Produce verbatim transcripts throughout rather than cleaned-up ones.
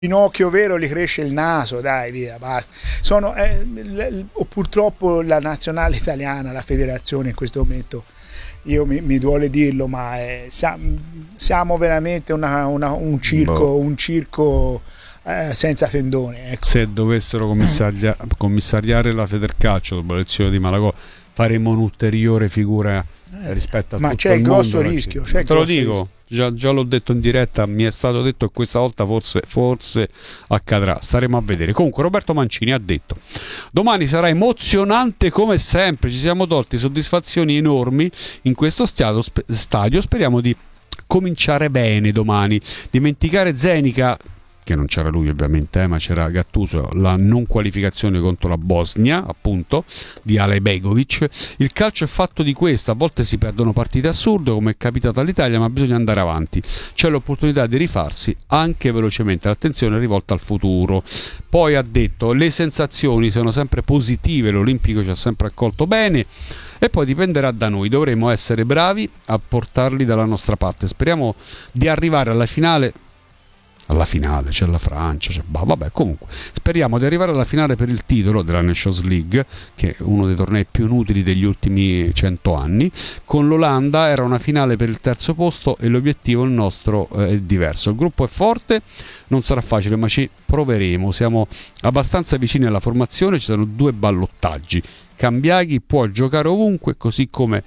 Pinocchio vero gli cresce il naso, dai, via, basta. Sono, eh, l- o purtroppo la nazionale italiana, la federazione in questo momento, io mi, mi duole dirlo, ma eh, siamo, siamo veramente una, una, un circo, boh. un circo eh, senza tendone. Ecco. Se dovessero commissarria- commissariare la Federcalcio dopo l'elezione di Malagò, faremo un'ulteriore figura eh, rispetto a Ma tutto c'è il grosso mondo, rischio, perché- c'è il te lo grosso dico, rischio. già, già l'ho detto in diretta, mi è stato detto che questa volta forse, forse accadrà, staremo a vedere. Comunque Roberto Mancini ha detto: domani sarà emozionante come sempre, ci siamo tolti soddisfazioni enormi in questo stadio, sp- stadio. Speriamo di cominciare bene domani, dimenticare Zenica, che non c'era lui ovviamente, eh, ma c'era Gattuso, la non qualificazione contro la Bosnia, appunto, di Alejbegovic. Il calcio è fatto di questo, a volte si perdono partite assurde come è capitato all'Italia, ma bisogna andare avanti, c'è l'opportunità di rifarsi anche velocemente, l'attenzione è rivolta al futuro. Poi ha detto: le sensazioni sono sempre positive, l'Olimpico ci ha sempre accolto bene e poi dipenderà da noi, dovremo essere bravi a portarli dalla nostra parte. Speriamo di arrivare alla finale. Alla finale c'è la Francia, c'è... Bah, vabbè, comunque speriamo di arrivare alla finale per il titolo della Nations League, che è uno dei tornei più inutili degli ultimi cento anni. Con l'Olanda era una finale per il terzo posto e l'obiettivo il nostro eh, è diverso. Il gruppo è forte, non sarà facile, ma ci proveremo. Siamo abbastanza vicini alla formazione, ci sono due ballottaggi. Cambiaghi può giocare ovunque, così come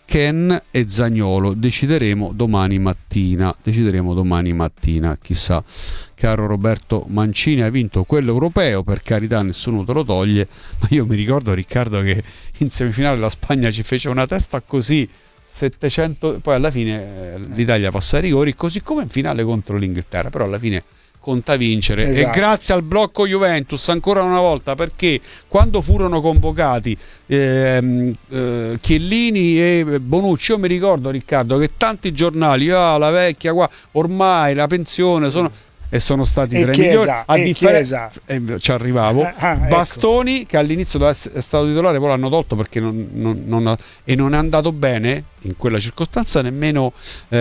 Ken e Zaniolo. Decideremo domani mattina. Decideremo domani mattina. Chissà, caro Roberto Mancini, hai vinto quello europeo, per carità, nessuno te lo toglie. Ma io mi ricordo, Riccardo, che in semifinale la Spagna ci fece una testa così, settecento, poi alla fine eh, l'Italia passa ai rigori, così come in finale contro l'Inghilterra. Però alla fine conta vincere, Esatto. E grazie al blocco Juventus ancora una volta, perché quando furono convocati ehm, eh, Chiellini e Bonucci, io mi ricordo, Riccardo, che tanti giornali, ah, la vecchia qua, ormai la pensione, sono e sono stati E tre Chiesa, milioni a e differenza, eh, ci arrivavo. Ah, ah, ecco. Bastoni, che all'inizio doveva essere- è stato titolare, poi l'hanno tolto perché non, non- non ha- e non è andato bene in quella circostanza nemmeno,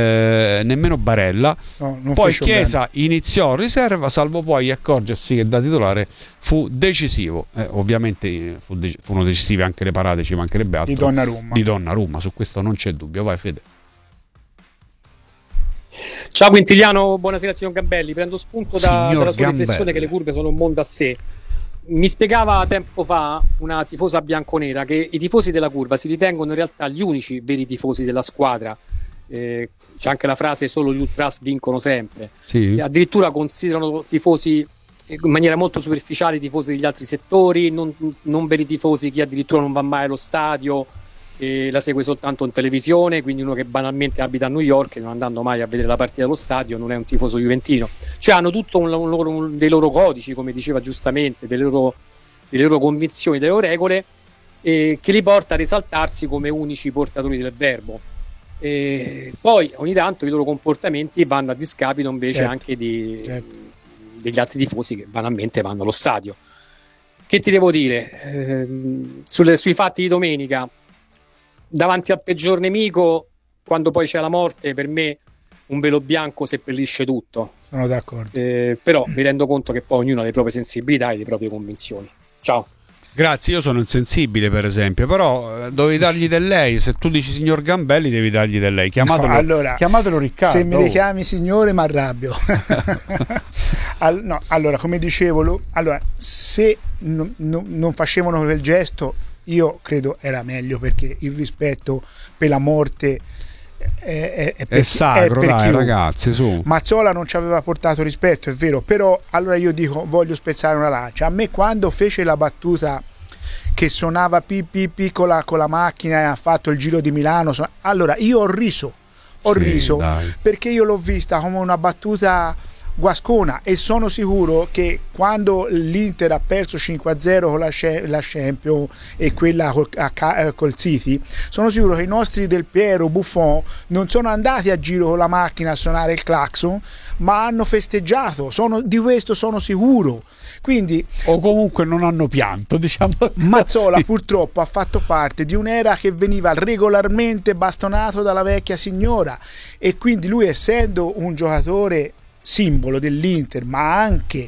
eh, nemmeno Barella. No, non Poi fece Chiesa iniziò in riserva, salvo poi accorgersi che da titolare fu decisivo. Eh, ovviamente eh, fu dec- furono decisive anche le parate, ci mancherebbe altro, di Donnarumma. di Donnarumma, su questo non c'è dubbio. Vai Fede. Ciao Quintiliano, buonasera signor Gambelli. Prendo spunto da, Signor dalla sua Gambelli. riflessione che le curve sono un mondo a sé. Mi spiegava tempo fa una tifosa bianconera che i tifosi della curva si ritengono in realtà gli unici veri tifosi della squadra. Eh, c'è anche la frase solo gli ultras vincono sempre. Sì. E addirittura considerano tifosi in maniera molto superficiale i tifosi degli altri settori, non, non veri tifosi chi addirittura non va mai allo stadio e la segue soltanto in televisione, quindi uno che banalmente abita a New York e non andando mai a vedere la partita dello stadio non è un tifoso juventino. Cioè hanno tutto un, un loro, un, dei loro codici, come diceva giustamente, delle loro, delle loro convinzioni, delle loro regole, eh, che li porta a risaltarsi come unici portatori del verbo. E poi ogni tanto i loro comportamenti vanno a discapito invece Certo, anche di, certo. degli altri tifosi che banalmente vanno allo stadio. Che ti devo dire? Eh, sulle, sui fatti di domenica, davanti al peggior nemico, quando poi c'è la morte, per me un velo bianco seppellisce tutto. Sono d'accordo. Eh, però mi rendo conto che poi ognuno ha le proprie sensibilità e le proprie convinzioni. Ciao. Grazie, io sono insensibile per esempio, però eh, dovevi dargli del lei. Se tu dici signor Gambelli devi dargli del lei. Chiamatelo, No, allora, chiamatelo Riccardo. Se mi richiami signore mi arrabbio. All- no, allora, come dicevo, lo- allora, se no- no- non facevano quel gesto, io credo era meglio, perché il rispetto per la morte è, è, è, per, È sacro, è per dai chiunque. ragazzi, su. Mazzola non ci aveva portato rispetto, è vero, però allora io dico, voglio spezzare una lancia. A me quando fece la battuta che suonava pi pi pi con la, con la macchina e ha fatto il giro di Milano, suona- allora io ho riso, ho Sì, riso dai. perché io l'ho vista come una battuta guascona, e sono sicuro che quando l'Inter ha perso cinque a zero con la, la Champions e quella col, a, col City, sono sicuro che i nostri Del Piero, Buffon non sono andati a giro con la macchina a suonare il clacson, ma hanno festeggiato, sono, di questo sono sicuro. Quindi O comunque non hanno pianto, diciamo. Mazzola così. purtroppo ha fatto parte di un'era che veniva regolarmente bastonato dalla vecchia signora, e quindi lui, essendo un giocatore simbolo dell'Inter, ma anche